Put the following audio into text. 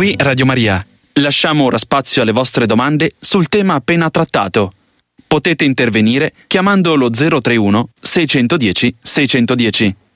Qui Radio Maria. Lasciamo ora spazio alle vostre domande sul tema appena trattato. Potete intervenire chiamando lo 031 610 610.